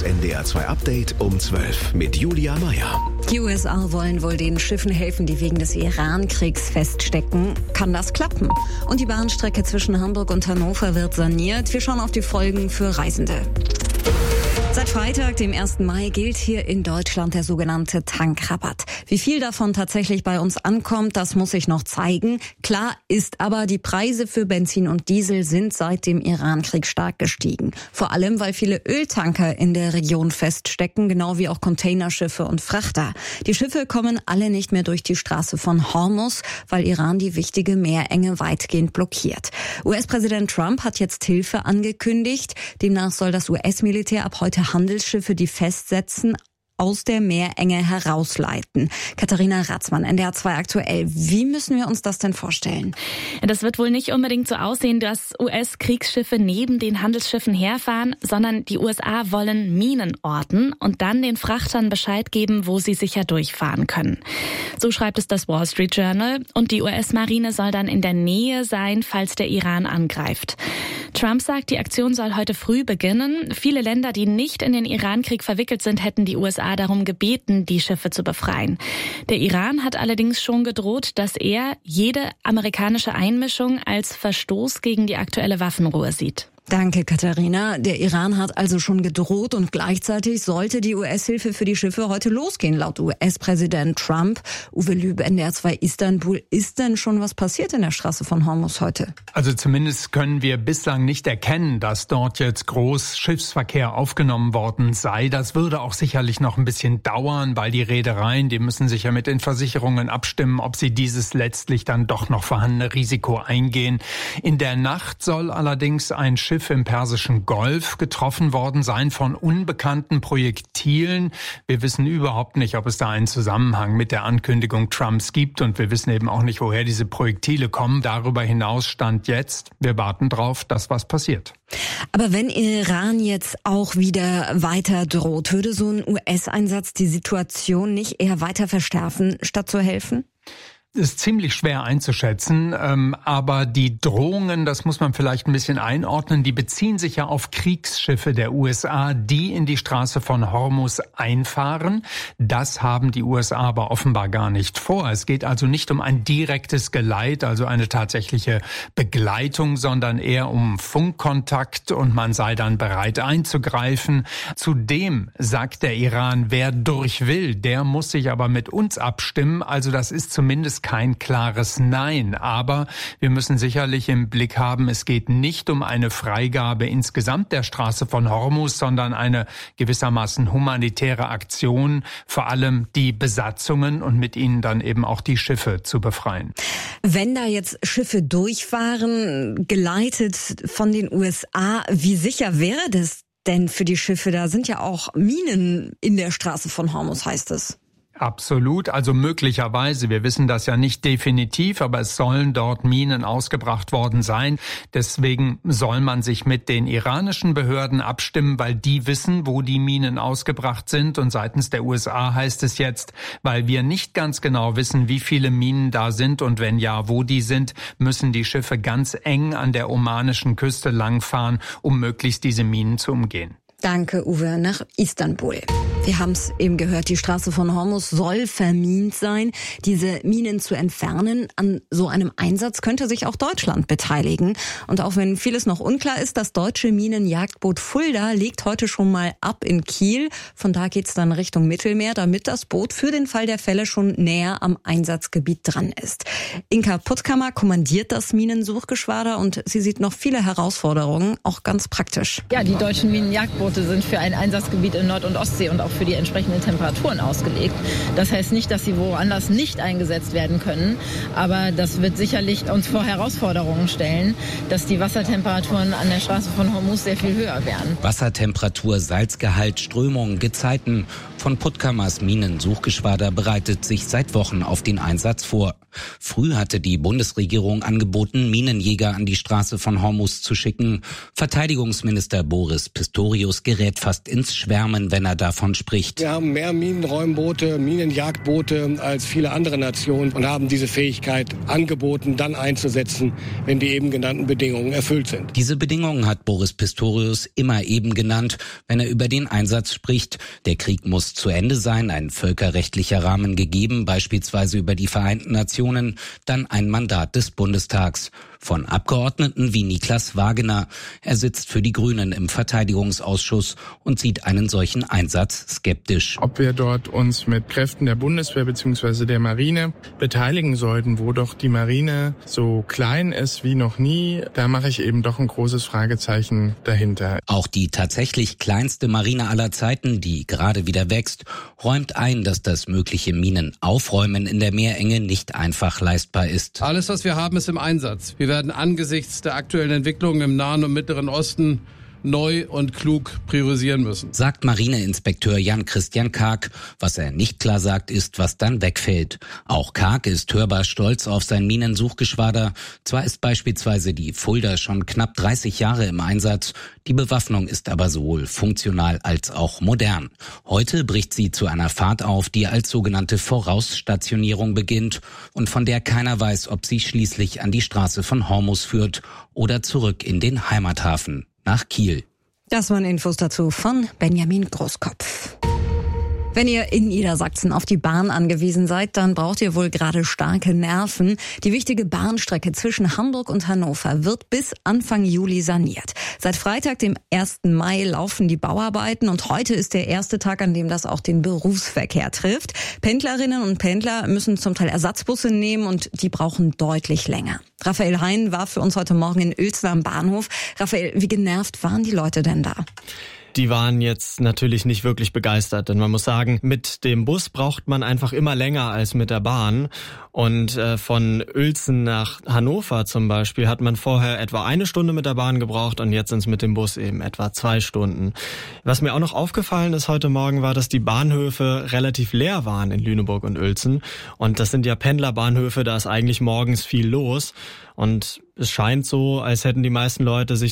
Das NDR 2 Update um 12 mit Julia Meyer. Die USA wollen wohl den Schiffen helfen, die wegen des Iran-Kriegs feststecken. Kann das klappen? Und die Bahnstrecke zwischen Hamburg und Hannover wird saniert. Wir schauen auf die Folgen für Reisende. Seit Freitag, dem 1. Mai, gilt hier in Deutschland der sogenannte Tankrabatt. Wie viel davon tatsächlich bei uns ankommt, das muss sich noch zeigen. Klar ist aber, die Preise für Benzin und Diesel sind seit dem Iran-Krieg stark gestiegen. Vor allem, weil viele Öltanker in der Region feststecken, genau wie auch Containerschiffe und Frachter. Die Schiffe kommen alle nicht mehr durch die Straße von Hormuz, weil Iran die wichtige Meerenge weitgehend blockiert. US-Präsident Trump hat jetzt Hilfe angekündigt. Demnach soll das US-Militär ab heute Handelsschiffe, die festsetzen, aus der Meerenge herausleiten. Katharina Ratzmann, NDR 2 aktuell. Wie müssen wir uns das denn vorstellen? Das wird wohl nicht unbedingt so aussehen, dass US-Kriegsschiffe neben den Handelsschiffen herfahren, sondern die USA wollen Minen orten und dann den Frachtern Bescheid geben, wo sie sicher durchfahren können. So schreibt es das Wall Street Journal. Und die US-Marine soll dann in der Nähe sein, falls der Iran angreift. Trump sagt, die Aktion soll heute früh beginnen. Viele Länder, die nicht in den Iran-Krieg verwickelt sind, hätten die USA darum gebeten, die Schiffe zu befreien. Der Iran hat allerdings schon gedroht, dass er jede amerikanische Einmischung als Verstoß gegen die aktuelle Waffenruhe sieht. Danke, Katharina. Der Iran hat also schon gedroht und gleichzeitig sollte die US-Hilfe für die Schiffe heute losgehen, laut US-Präsident Trump. Uwe Lübe, NDR 2 Istanbul. Ist denn schon was passiert in der Straße von Hormuz heute? Also zumindest können wir bislang nicht erkennen, dass dort jetzt groß Schiffsverkehr aufgenommen worden sei. Das würde auch sicherlich noch ein bisschen dauern, weil die Reedereien, die müssen sich ja mit den Versicherungen abstimmen, ob sie dieses letztlich dann doch noch vorhandene Risiko eingehen. In der Nacht soll allerdings ein Schiff im Persischen Golf getroffen worden sein von unbekannten Projektilen. Wir wissen überhaupt nicht, ob es da einen Zusammenhang mit der Ankündigung Trumps gibt und wir wissen eben auch nicht, woher diese Projektile kommen. Darüber hinaus stand jetzt, wir warten drauf, dass was passiert. Aber wenn Iran jetzt auch wieder weiter droht, würde so ein US-Einsatz die Situation nicht eher weiter verschärfen, statt zu helfen? Ist ziemlich schwer einzuschätzen, aber die Drohungen, das muss man vielleicht ein bisschen einordnen, die beziehen sich ja auf Kriegsschiffe der USA, die in die Straße von Hormuz einfahren. Das haben die USA aber offenbar gar nicht vor. Es geht also nicht um ein direktes Geleit, also eine tatsächliche Begleitung, sondern eher um Funkkontakt und man sei dann bereit einzugreifen. Zudem sagt der Iran, wer durch will, der muss sich aber mit uns abstimmen. Also das ist zumindest kein klares Nein, aber wir müssen sicherlich im Blick haben, es geht nicht um eine Freigabe insgesamt der Straße von Hormuz, sondern eine gewissermaßen humanitäre Aktion, vor allem die Besatzungen und mit ihnen dann eben auch die Schiffe zu befreien. Wenn da jetzt Schiffe durchfahren, geleitet von den USA, wie sicher wäre das denn für die Schiffe? Da sind ja auch Minen in der Straße von Hormuz, heißt es. Absolut, also möglicherweise, wir wissen das ja nicht definitiv, aber es sollen dort Minen ausgebracht worden sein. Deswegen soll man sich mit den iranischen Behörden abstimmen, weil die wissen, wo die Minen ausgebracht sind. Und seitens der USA heißt es jetzt, weil wir nicht ganz genau wissen, wie viele Minen da sind und wenn ja, wo die sind, müssen die Schiffe ganz eng an der omanischen Küste langfahren, um möglichst diese Minen zu umgehen. Danke, Uwe, nach Istanbul. Wir haben es eben gehört, die Straße von Hormuz soll vermint sein. Diese Minen zu entfernen, an so einem Einsatz könnte sich auch Deutschland beteiligen. Und auch wenn vieles noch unklar ist, das deutsche Minenjagdboot Fulda legt heute schon mal ab in Kiel. Von da geht's dann Richtung Mittelmeer, damit das Boot für den Fall der Fälle schon näher am Einsatzgebiet dran ist. Inka Puttkammer kommandiert das Minensuchgeschwader und sie sieht noch viele Herausforderungen, auch ganz praktisch. Ja, die deutschen Minenjagdboote sind für ein Einsatzgebiet in Nord- und Ostsee und auch für die entsprechenden Temperaturen ausgelegt. Das heißt nicht, dass sie woanders nicht eingesetzt werden können, aber das wird sicherlich uns vor Herausforderungen stellen, dass die Wassertemperaturen an der Straße von Hormuz sehr viel höher werden. Wassertemperatur, Salzgehalt, Strömungen, Gezeiten. Von Puttkammers Minensuchgeschwader bereitet sich seit Wochen auf den Einsatz vor. Früh hatte die Bundesregierung angeboten, Minenjäger an die Straße von Hormuz zu schicken. Verteidigungsminister Boris Pistorius gerät fast ins Schwärmen, wenn er davon spricht. Wir haben mehr Minenräumboote, Minenjagdboote als viele andere Nationen und haben diese Fähigkeit angeboten, dann einzusetzen, wenn die eben genannten Bedingungen erfüllt sind. Diese Bedingungen hat Boris Pistorius immer eben genannt, wenn er über den Einsatz spricht. Der Krieg muss zu Ende sein, ein völkerrechtlicher Rahmen gegeben, beispielsweise über die Vereinten Nationen, dann ein Mandat des Bundestags. Von Abgeordneten wie Niklas Wagener. Er sitzt für die Grünen im Verteidigungsausschuss und sieht einen solchen Einsatz skeptisch. Ob wir dort uns mit Kräften der Bundeswehr bzw. der Marine beteiligen sollten, wo doch die Marine so klein ist wie noch nie, da mache ich eben doch ein großes Fragezeichen dahinter. Auch die tatsächlich kleinste Marine aller Zeiten, die gerade wieder wächst, räumt ein, dass das mögliche Minenaufräumen in der Meerenge nicht einfach leistbar ist. Alles, was wir haben, ist im Einsatz. Wir werden angesichts der aktuellen Entwicklungen im Nahen und Mittleren Osten neu und klug priorisieren müssen, sagt Marineinspekteur Jan-Christian Karg. Was er nicht klar sagt, ist, was dann wegfällt. Auch Karg ist hörbar stolz auf sein Minensuchgeschwader. Zwar ist beispielsweise die Fulda schon knapp 30 Jahre im Einsatz, die Bewaffnung ist aber sowohl funktional als auch modern. Heute bricht sie zu einer Fahrt auf, die als sogenannte Vorausstationierung beginnt und von der keiner weiß, ob sie schließlich an die Straße von Hormuz führt oder zurück in den Heimathafen nach Kiel. Das waren Infos dazu von Benjamin Großkopf. Wenn ihr in Niedersachsen auf die Bahn angewiesen seid, dann braucht ihr wohl gerade starke Nerven. Die wichtige Bahnstrecke zwischen Hamburg und Hannover wird bis Anfang Juli saniert. Seit Freitag, dem 1. Mai, laufen die Bauarbeiten und heute ist der erste Tag, an dem das auch den Berufsverkehr trifft. Pendlerinnen und Pendler müssen zum Teil Ersatzbusse nehmen und die brauchen deutlich länger. Raphael Hein war für uns heute Morgen in Uelzen am Bahnhof. Raphael, wie genervt waren die Leute denn da? Die waren jetzt natürlich nicht wirklich begeistert, denn man muss sagen, mit dem Bus braucht man einfach immer länger als mit der Bahn. Und von Uelzen nach Hannover zum Beispiel hat man vorher etwa 1 Stunde mit der Bahn gebraucht und jetzt sind es mit dem Bus eben etwa 2 Stunden. Was mir auch noch aufgefallen ist heute Morgen war, dass die Bahnhöfe relativ leer waren in Lüneburg und Uelzen. Und das sind ja Pendlerbahnhöfe, da ist eigentlich morgens viel los. Und es scheint so, als hätten die meisten Leute sich